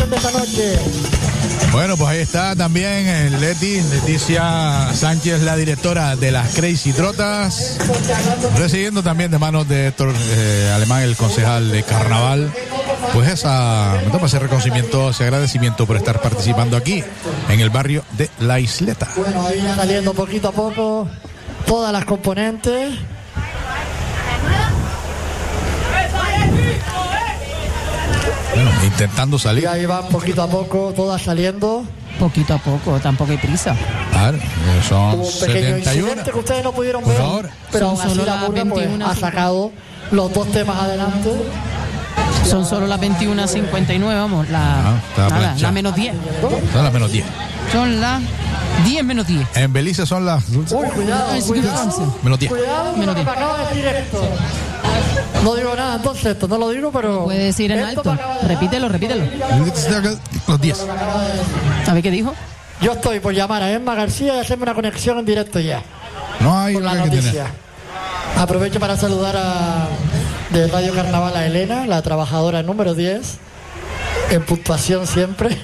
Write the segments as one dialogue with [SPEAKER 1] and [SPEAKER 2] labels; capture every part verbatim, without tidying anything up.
[SPEAKER 1] presentación de esta noche.
[SPEAKER 2] Bueno, pues ahí está también Leti, Leticia Sánchez, la directora de las Crazy Trotas, recibiendo también de manos de Héctor eh, Alemán, el concejal de Carnaval, pues esa, me toma ese reconocimiento, ese agradecimiento por estar participando aquí en el barrio de La Isleta.
[SPEAKER 1] Bueno, ahí saliendo poquito a poco todas las componentes.
[SPEAKER 2] Bueno, intentando salir.
[SPEAKER 1] Y ahí van poquito a poco, todas saliendo.
[SPEAKER 3] Poquito a poco, tampoco hay prisa.
[SPEAKER 2] Claro, son
[SPEAKER 1] Hubo un pequeño
[SPEAKER 2] setenta y uno.
[SPEAKER 1] incidente que ustedes no pudieron
[SPEAKER 2] Por
[SPEAKER 1] ver,
[SPEAKER 2] ahora.
[SPEAKER 1] pero aún
[SPEAKER 3] Son
[SPEAKER 1] así
[SPEAKER 3] solo
[SPEAKER 1] la
[SPEAKER 3] las
[SPEAKER 1] murga pues,
[SPEAKER 3] veintiuna,
[SPEAKER 1] ha sacado los dos temas adelante.
[SPEAKER 3] Son solo las veintiuna cincuenta y nueve, vamos, la,
[SPEAKER 2] Ah, está
[SPEAKER 3] nada,
[SPEAKER 2] planchado.
[SPEAKER 3] la menos diez.
[SPEAKER 2] Son las menos diez.
[SPEAKER 3] Son las diez menos diez.
[SPEAKER 2] En Belice son las
[SPEAKER 1] Uy, cuidado,
[SPEAKER 3] Ay, sí,
[SPEAKER 1] cuidado.
[SPEAKER 2] menos diez.
[SPEAKER 1] Cuidado con
[SPEAKER 3] Menos
[SPEAKER 1] lo que
[SPEAKER 3] diez.
[SPEAKER 1] me acaba de decir esto. No digo nada, entonces esto no lo digo, pero...
[SPEAKER 3] Puede decir en
[SPEAKER 1] esto
[SPEAKER 3] alto.
[SPEAKER 1] me acaba de-
[SPEAKER 3] Repítelo, repítelo.
[SPEAKER 2] Los diez.
[SPEAKER 3] A ver qué dijo.
[SPEAKER 1] Yo estoy por llamar a Emma García y hacerme una conexión en directo ya.
[SPEAKER 2] No hay
[SPEAKER 1] Por la
[SPEAKER 2] nada que
[SPEAKER 1] noticia.
[SPEAKER 2] tener.
[SPEAKER 1] Aprovecho para saludar a de Radio Carnaval a Elena, la trabajadora número diez, en puntuación siempre.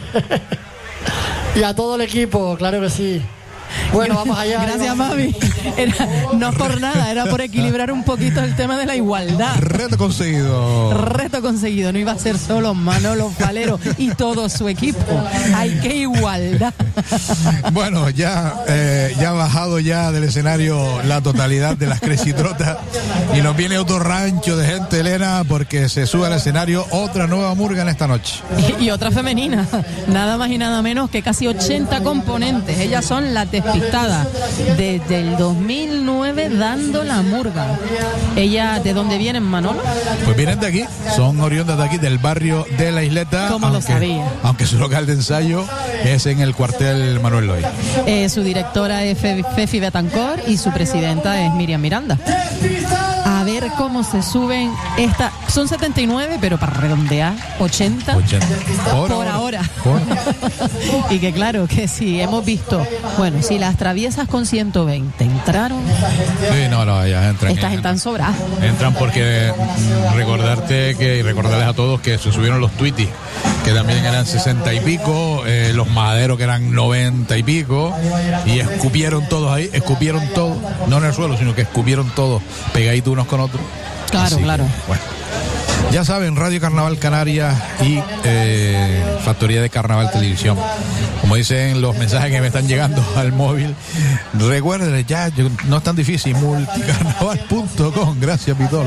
[SPEAKER 1] Y a todo el equipo, claro que sí. Bueno, vamos allá.
[SPEAKER 3] Gracias,
[SPEAKER 1] vamos.
[SPEAKER 3] mami. Era, no por nada, era por equilibrar un poquito el tema de la igualdad.
[SPEAKER 2] Reto conseguido.
[SPEAKER 3] Reto conseguido, no iba a ser solo Manolo Falero y todo su equipo. Hay que igualdad.
[SPEAKER 2] Bueno, ya, eh, ya ha bajado ya del escenario la totalidad de las Crazy Trotas y nos viene otro rancho de gente, Elena, porque se sube al escenario otra nueva murga en esta noche.
[SPEAKER 3] Y, y otra femenina, nada más y nada menos que casi ochenta componentes. Ellas son las despistadas desde el dos mil nueve dando la murga. Ellas, ¿de dónde vienen, Manolo?
[SPEAKER 2] Pues vienen de aquí, son oriundas de aquí, del barrio de La Isleta.
[SPEAKER 3] ¿Cómo lo
[SPEAKER 2] aunque,
[SPEAKER 3] sabía?
[SPEAKER 2] Aunque su local de ensayo es en el cuartel Manuel Loy.
[SPEAKER 3] Eh, su directora es Fe- Fefi Betancor y su presidenta es Miriam Miranda. A ver cómo se suben esta. Son setenta y nueve, pero para redondear, ochenta.
[SPEAKER 2] ochenta.
[SPEAKER 3] Por, por ahora.
[SPEAKER 2] Por-
[SPEAKER 3] Y que claro, que si hemos visto, bueno, si las traviesas con ciento veinte entraron,
[SPEAKER 2] Sí, no, no, ellas entran.
[SPEAKER 3] esta gente tan sobrada.
[SPEAKER 2] Entran porque mm, recordarte que y recordarles a todos que se subieron los Twitty, que también eran sesenta y pico, eh, los maderos que eran noventa y pico, y escupieron todos ahí, escupieron todos, no en el suelo, sino que escupieron todos pegaditos unos con otros.
[SPEAKER 3] Claro,
[SPEAKER 2] Así,
[SPEAKER 3] claro.
[SPEAKER 2] Bueno. Ya saben, Radio Carnaval Canarias y eh, Factoría de Carnaval Televisión. Como dicen los mensajes que me están llegando al móvil, recuerden, ya yo- no es tan difícil, multicarnaval punto com. Gracias, Pitolo.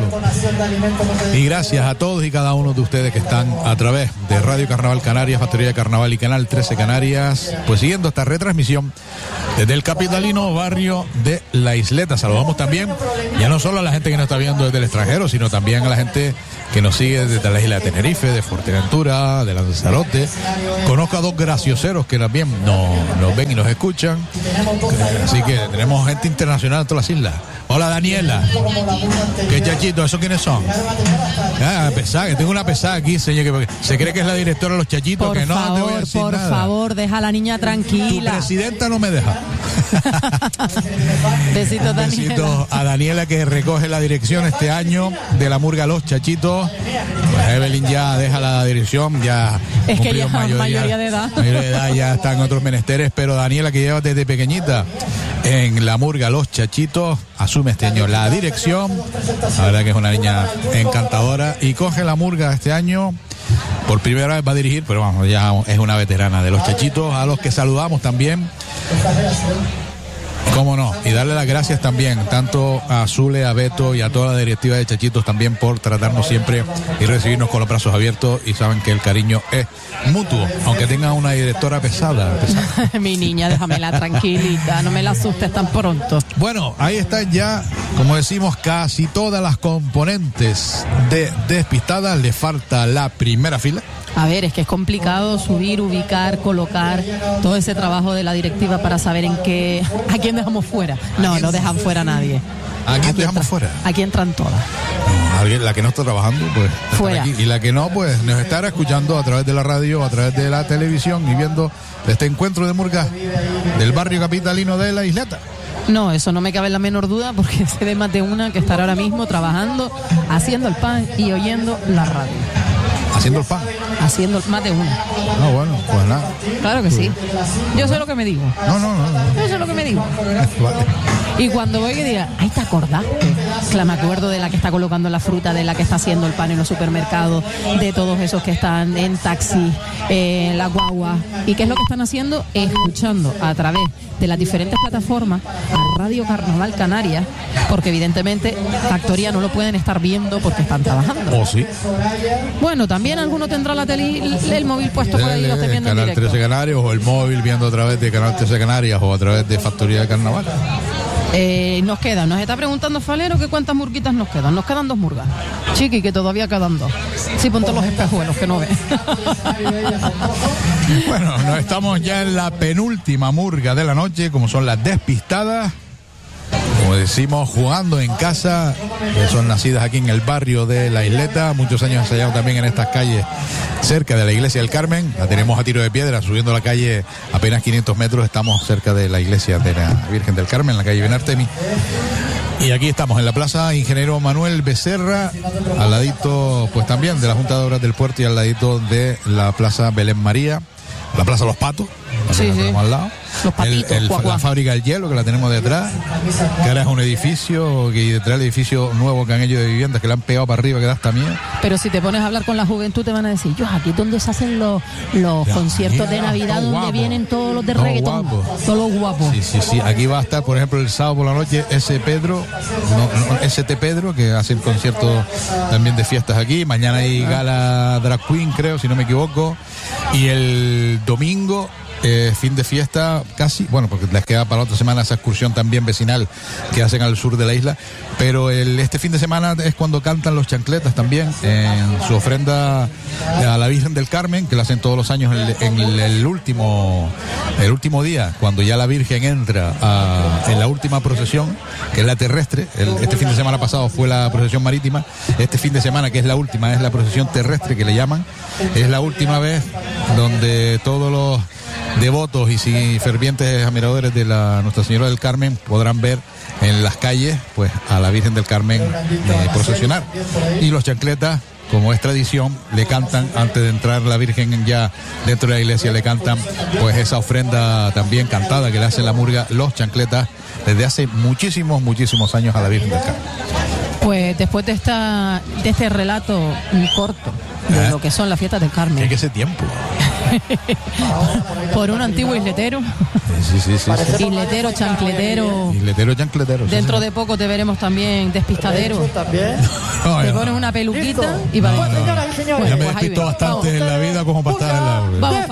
[SPEAKER 2] Y gracias a todos y cada uno de ustedes que están a través de Radio Carnaval Canarias, Factoría de Carnaval y Canal trece Canarias, pues siguiendo esta retransmisión desde el capitalino barrio de La Isleta. Saludamos también, ya no solo a la gente que nos está viendo desde el extranjero, sino también a la gente que nos sigue desde la isla de Tenerife, de Fuerteventura, de Lanzarote. Conozco a dos gracioseros que también nos, nos ven y nos escuchan. Así que tenemos gente internacional en todas las islas. Hola, Daniela. ¿Qué chachito? ¿Esos quiénes son? Ah, pesada, que tengo una pesada aquí, señor, que se cree que es la directora de los chachitos,
[SPEAKER 3] Por
[SPEAKER 2] que no te voy a
[SPEAKER 3] favor,
[SPEAKER 2] decir
[SPEAKER 3] por
[SPEAKER 2] nada.
[SPEAKER 3] favor, deja a la niña
[SPEAKER 2] Tu
[SPEAKER 3] tranquila.
[SPEAKER 2] presidenta no me deja.
[SPEAKER 3] Besitos,
[SPEAKER 2] Un besito
[SPEAKER 3] Daniela.
[SPEAKER 2] a Daniela, que recoge la dirección este año de la murga Los Chachitos. Pues Evelyn ya deja la dirección, ya
[SPEAKER 3] Es que
[SPEAKER 2] cumplió
[SPEAKER 3] ya mayoría de edad.
[SPEAKER 2] Mayoría de edad, ya está en otros menesteres, pero Daniela, que lleva desde pequeñita en la murga Los Chachitos, asume este año la dirección. La verdad que es una niña encantadora y coge la murga este año. Por primera vez va a dirigir, pero vamos, ya es una veterana de Los Chachitos, a los que saludamos también. Cómo no, y darle las gracias también tanto a Zule, a Beto y a toda la directiva de Chachitos también por tratarnos siempre y recibirnos con los brazos abiertos, y saben que el cariño es mutuo, aunque tenga una directora pesada, pesada.
[SPEAKER 3] Mi niña, déjamela tranquilita, no me la asustes tan pronto.
[SPEAKER 2] Bueno, ahí están ya, como decimos, casi todas las componentes de Despistadas. Le falta la primera fila.
[SPEAKER 3] A ver, es que es complicado subir, ubicar, colocar todo ese trabajo de la directiva para saber en qué, a quién dejamos fuera. No, no dejan fuera a nadie.
[SPEAKER 2] ¿A quién
[SPEAKER 3] Aquí
[SPEAKER 2] dejamos
[SPEAKER 3] entra-
[SPEAKER 2] fuera?
[SPEAKER 3] Aquí entran todas.
[SPEAKER 2] No, alguien, la que no está trabajando, pues está
[SPEAKER 3] Fuera.
[SPEAKER 2] aquí. Y la que no, pues nos estará escuchando a través de la radio, a través de la televisión y viendo este encuentro de murga del barrio capitalino de La Isleta.
[SPEAKER 3] No, eso no me cabe la menor duda, porque sé de más de una que estará ahora mismo trabajando, haciendo el pan y oyendo la radio.
[SPEAKER 2] Haciendo el pan.
[SPEAKER 3] Haciendo más de uno.
[SPEAKER 2] No, bueno, pues nada.
[SPEAKER 3] Claro que sí. Yo sé lo que me digo.
[SPEAKER 2] No, no, no. no.
[SPEAKER 3] Yo sé lo que me digo.
[SPEAKER 2] Vale.
[SPEAKER 3] Y cuando voy y diga, ay, ¿te acordaste? Claro, me acuerdo de la que está colocando la fruta, de la que está haciendo el pan en los supermercados, de todos esos que están en taxi, eh, en la guagua. ¿Y qué es lo que están haciendo? Escuchando a través de las diferentes plataformas a Radio Carnaval Canarias, porque evidentemente Factoría no lo pueden estar viendo porque están trabajando.
[SPEAKER 2] ¿O sí?
[SPEAKER 3] Bueno, también alguno tendrá la tele, el, el móvil puesto por ahí y lo esté viendo en
[SPEAKER 2] Canal
[SPEAKER 3] directo.
[SPEAKER 2] trece Canarias, o el móvil viendo a través de Canal trece Canarias, o a través de Factoría de Carnaval.
[SPEAKER 3] Eh, nos quedan, nos está preguntando Falero que cuántas murguitas nos quedan. Nos quedan dos murgas. Chiqui, que todavía quedan dos. Sí, ponte los espejuelos que no ven.
[SPEAKER 2] Bueno, nos estamos ya en la penúltima murga de la noche, como son las despistadas. Como decimos, jugando en casa, que son nacidas aquí en el barrio de La Isleta, muchos años ensayado también en estas calles cerca de la iglesia del Carmen. La tenemos a tiro de piedra, subiendo la calle apenas quinientos metros, estamos cerca de la iglesia de la Virgen del Carmen, en la calle Benartemi. Y aquí estamos en la plaza Ingeniero Manuel Becerra, al ladito pues también de la Junta de Obras del Puerto y al ladito de la plaza Belén María, la plaza Los Patos.
[SPEAKER 3] Sí, sí.
[SPEAKER 2] Al lado.
[SPEAKER 3] Los patitos,
[SPEAKER 2] el, el,
[SPEAKER 3] guau, guau.
[SPEAKER 2] La fábrica del hielo, que la tenemos detrás, que ahora es un edificio, que detrás el edificio nuevo que han hecho de viviendas, que le han pegado para arriba, que da hasta miedo.
[SPEAKER 3] Pero si te pones a hablar con la juventud te van a decir, yo, aquí es donde se hacen los, los
[SPEAKER 2] Ya,
[SPEAKER 3] conciertos de
[SPEAKER 2] mira,
[SPEAKER 3] Navidad,
[SPEAKER 2] todo
[SPEAKER 3] donde
[SPEAKER 2] guapo.
[SPEAKER 3] vienen todos los de
[SPEAKER 2] Todo
[SPEAKER 3] reggaetón,
[SPEAKER 2] guapo.
[SPEAKER 3] todos los guapos.
[SPEAKER 2] Sí, sí, sí. Aquí va a estar, por ejemplo, el sábado por la noche, ese Pedro, no, no, S T Pedro, que hace el concierto también de fiestas aquí. Mañana hay gala drag queen, creo, si no me equivoco. Y el domingo, Eh, fin de fiesta casi, bueno, porque les queda para la otra semana esa excursión también vecinal que hacen al sur de la isla, pero el, este fin de semana es cuando cantan los chancletas también en su ofrenda a la Virgen del Carmen, que la hacen todos los años en, en el, el último el último día, cuando ya la Virgen entra a, en la última procesión, que es la terrestre. El, este fin de semana pasado fue la procesión marítima, este fin de semana, que es la última, es la procesión terrestre que le llaman. Es la última vez donde todos los devotos y si fervientes admiradores de la Nuestra Señora del Carmen podrán ver en las calles pues a la Virgen del Carmen eh, procesionar. Y los chancletas, como es tradición, le cantan antes de entrar la Virgen ya dentro de la iglesia, le cantan pues esa ofrenda también cantada que le hace la murga los chancletas desde hace muchísimos, muchísimos años a la Virgen del Carmen.
[SPEAKER 3] Pues después de esta de este relato corto de
[SPEAKER 2] ¿Eh?
[SPEAKER 3] lo que son las fiestas del Carmen,
[SPEAKER 2] Tiene que ser tiempo.
[SPEAKER 3] por un antiguo isletero,
[SPEAKER 2] Sí, sí, sí, sí.
[SPEAKER 3] isletero, chancletero.
[SPEAKER 2] Isletero, chancletero. sí,
[SPEAKER 3] Dentro
[SPEAKER 2] sí.
[SPEAKER 3] de poco te veremos también despistadero.
[SPEAKER 1] También.
[SPEAKER 2] No,
[SPEAKER 3] Te
[SPEAKER 2] no,
[SPEAKER 3] pones
[SPEAKER 2] no.
[SPEAKER 3] una peluquita
[SPEAKER 1] Listo.
[SPEAKER 3] y va.
[SPEAKER 1] Bueno, señoras y señores.
[SPEAKER 2] Ya me
[SPEAKER 3] Pues ahí
[SPEAKER 2] despisto
[SPEAKER 3] ven.
[SPEAKER 2] bastante
[SPEAKER 3] Vamos.
[SPEAKER 2] en la vida como para estar en la...
[SPEAKER 3] Vamos